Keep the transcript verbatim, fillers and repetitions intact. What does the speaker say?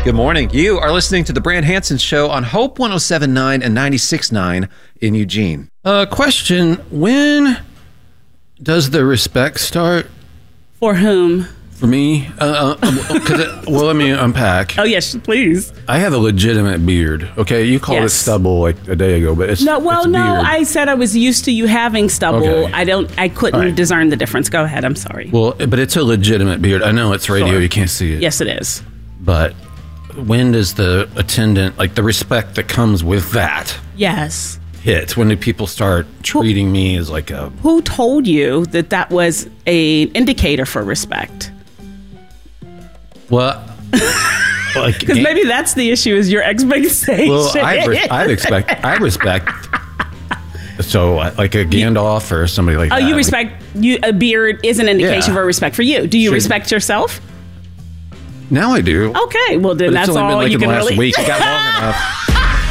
Good morning. You are listening to the Brand Hansen Show on Hope one oh seven point nine and ninety-six point nine in Eugene. Uh, question, when does the respect start? For whom? For me? Uh, uh, it, well, let me unpack. Oh, yes, please. I have a legitimate beard, okay? You called yes. it stubble like a day ago, but it's No, well, it's no, beard. I said I was used to you having stubble. Okay. I don't, I couldn't right. discern the difference. Go ahead, I'm sorry. Well, but it's a legitimate beard. I know it's radio, Sure. you can't see it. Yes, it is. But when does the attendant, like the respect that comes with that Yes. hit? When do people start treating me as like a... Who told you that that was an indicator for respect? Well, like, Because maybe that's the issue, is your expectation. well, I, re- I expect, I respect. So, like a Gandalf or somebody like Oh, that. you respect, you, a beard is an indication Yeah. for respect for you. Do you Should- respect yourself? Now I do. Okay, well then But that's it's only all been like you in the can last really... week. It got long enough.